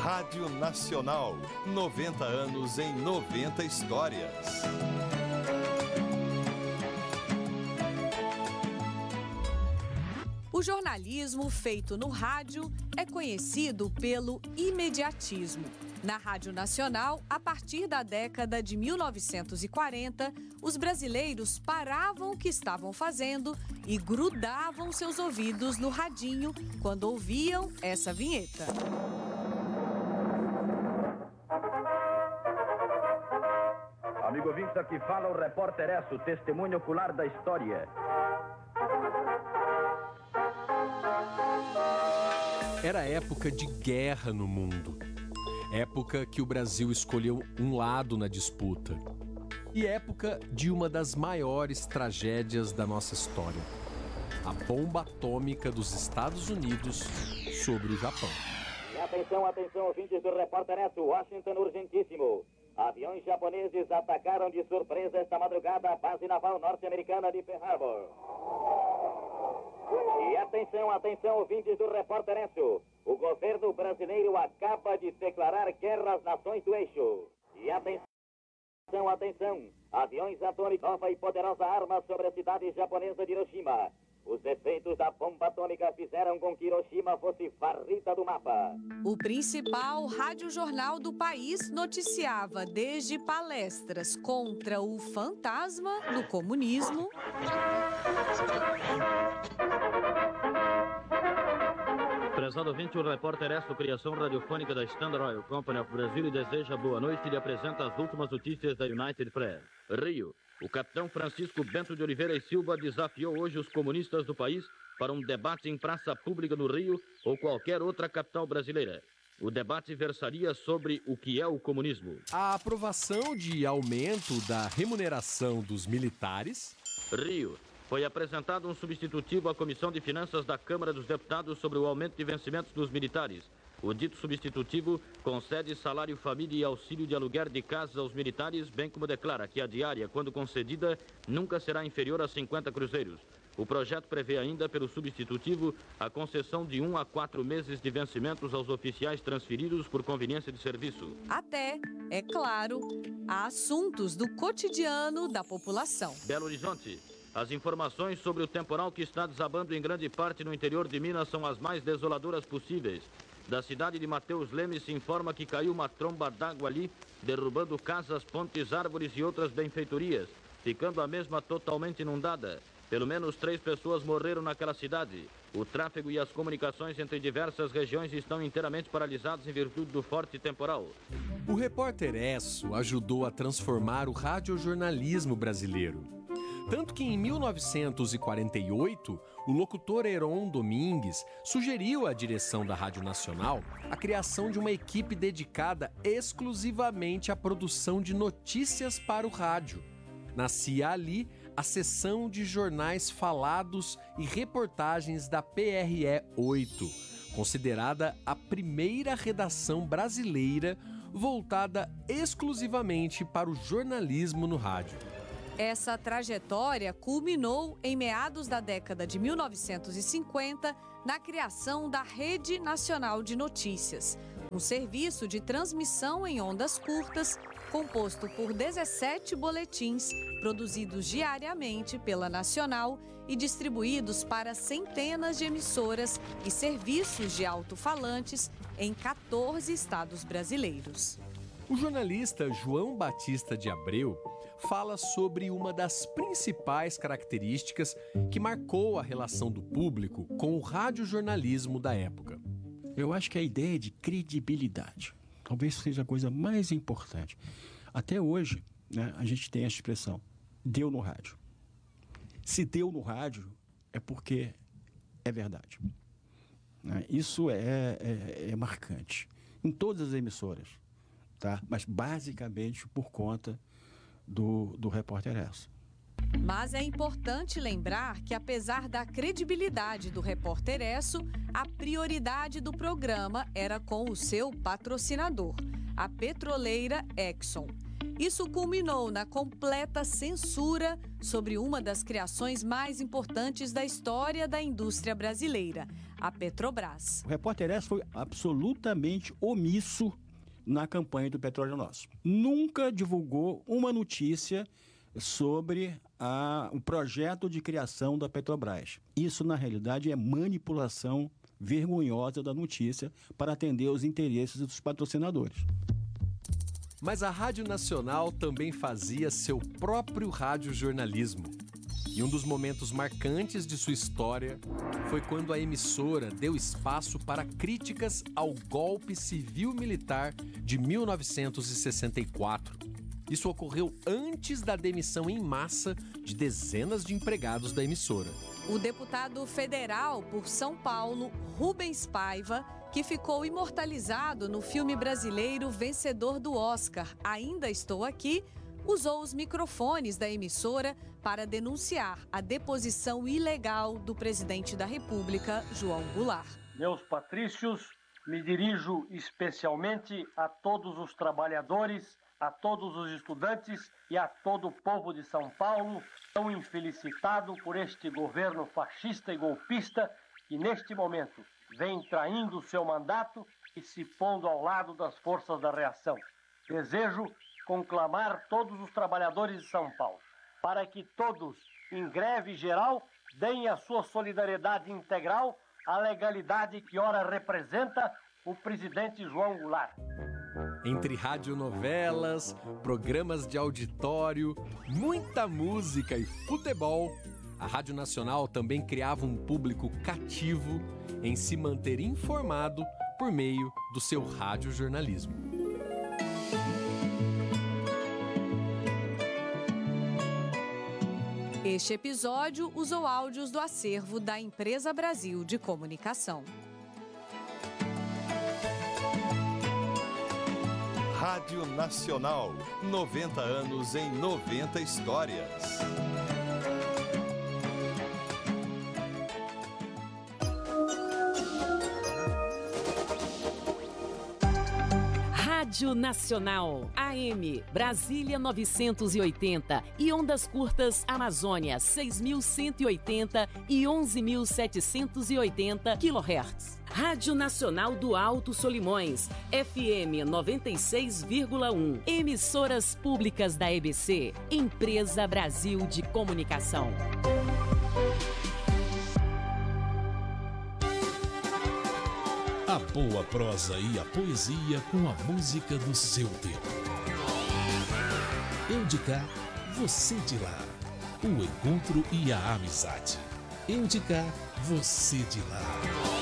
Rádio Nacional, 90 anos em 90 histórias. O jornalismo feito no rádio é conhecido pelo imediatismo. Na Rádio Nacional, a partir da década de 1940, os brasileiros paravam o que estavam fazendo e grudavam seus ouvidos no radinho quando ouviam essa vinheta. Amigo ouvinte, aqui fala o repórter Esso, testemunho ocular da história. Era época de guerra no mundo. Época que o Brasil escolheu um lado na disputa. E época de uma das maiores tragédias da nossa história. A bomba atômica dos Estados Unidos sobre o Japão. E atenção, atenção, ouvintes do repórter Esso, Washington urgentíssimo. Aviões japoneses atacaram de surpresa esta madrugada a base naval norte-americana de Pearl Harbor. E atenção, atenção, ouvintes do repórter Esso. O governo brasileiro acaba de declarar guerra às nações do eixo. E atenção, atenção. Aviões atômicos, nova e poderosa arma sobre a cidade japonesa de Hiroshima. Os efeitos da bomba atômica fizeram com que Hiroshima fosse varrida do mapa. O principal radiojornal do país noticiava desde palestras contra o fantasma do comunismo, Prezado ouvinte, o repórter Esso, criação radiofônica da Standard Oil Company of Brasil, lhe deseja boa noite e lhe apresenta as últimas notícias da United Press. Rio. O capitão Francisco Bento de Oliveira e Silva desafiou hoje os comunistas do país para um debate em praça pública no Rio ou qualquer outra capital brasileira. O debate versaria sobre o que é o comunismo. A aprovação de aumento da remuneração dos militares. Rio. Foi apresentado um substitutivo à Comissão de Finanças da Câmara dos Deputados sobre o aumento de vencimentos dos militares. O dito substitutivo concede salário família e auxílio de aluguer de casas aos militares, bem como declara que a diária, quando concedida, nunca será inferior a 50 cruzeiros. O projeto prevê ainda, pelo substitutivo, a concessão de 1 a 4 meses de vencimentos aos oficiais transferidos por conveniência de serviço. até, é claro, a assuntos do cotidiano da população. Belo Horizonte. As informações sobre o temporal que está desabando em grande parte no interior de Minas são as mais desoladoras possíveis. Da cidade de Mateus Leme se informa que caiu uma tromba d'água ali, derrubando casas, pontes, árvores e outras benfeitorias, ficando a mesma totalmente inundada. Pelo menos 3 pessoas morreram naquela cidade. O tráfego e as comunicações entre diversas regiões estão inteiramente paralisados em virtude do forte temporal. O repórter Esso ajudou a transformar o radiojornalismo brasileiro. Tanto que em 1948, o locutor Heron Domingues sugeriu à direção da Rádio Nacional a criação de uma equipe dedicada exclusivamente à produção de notícias para o rádio. Nascia ali a seção de jornais falados e reportagens da PRE 8, considerada a primeira redação brasileira voltada exclusivamente para o jornalismo no rádio. Essa trajetória culminou em meados da década de 1950 na criação da Rede Nacional de Notícias, um serviço de transmissão em ondas curtas composto por 17 boletins produzidos diariamente pela Nacional e distribuídos para centenas de emissoras e serviços de alto-falantes em 14 estados brasileiros. O jornalista João Batista de Abreu fala sobre uma das principais características que marcou a relação do público com o radiojornalismo da época. Eu acho que a ideia de credibilidade talvez seja a coisa mais importante. Até hoje, né, a gente tem essa expressão, deu no rádio. Se deu no rádio, é porque é verdade. Isso é marcante em todas as emissoras, tá? Mas basicamente por conta do repórter Esso. Mas é importante lembrar que, apesar da credibilidade do repórter Esso, a prioridade do programa era com o seu patrocinador, a petroleira Exxon. Isso culminou na completa censura sobre uma das criações mais importantes da história da indústria brasileira, a Petrobras. O Repórter S foi absolutamente omisso na campanha do Petróleo Nosso. Nunca divulgou uma notícia sobre o projeto de criação da Petrobras. Isso, na realidade, é manipulação vergonhosa da notícia para atender os interesses dos patrocinadores. Mas a Rádio Nacional também fazia seu próprio radiojornalismo. E um dos momentos marcantes de sua história foi quando a emissora deu espaço para críticas ao golpe civil-militar de 1964. Isso ocorreu antes da demissão em massa de dezenas de empregados da emissora. O deputado federal por São Paulo, Rubens Paiva, que ficou imortalizado no filme brasileiro vencedor do Oscar, Ainda Estou Aqui, usou os microfones da emissora para denunciar a deposição ilegal do presidente da República, João Goulart. Meus patrícios, me dirijo especialmente a todos os trabalhadores, a todos os estudantes e a todo o povo de São Paulo, tão infelicitado por este governo fascista e golpista que neste momento vem traindo seu mandato e se pondo ao lado das forças da reação. Desejo conclamar todos os trabalhadores de São Paulo para que todos, em greve geral, deem a sua solidariedade integral à legalidade que ora representa o presidente João Goulart. Entre radionovelas, programas de auditório, muita música e futebol, a Rádio Nacional também criava um público cativo em se manter informado por meio do seu radiojornalismo. Este episódio usou áudios do acervo da Empresa Brasil de Comunicação. Rádio Nacional, 90 anos em 90 histórias. Rádio Nacional, AM, Brasília 980 e ondas curtas Amazônia 6.180 e 11.780 kHz. Rádio Nacional do Alto Solimões, FM 96,1. Emissoras públicas da EBC, Empresa Brasil de Comunicação. A boa prosa e a poesia com a música do seu tempo. Eu de cá, você de lá. O encontro e a amizade. Eu de cá, você de lá.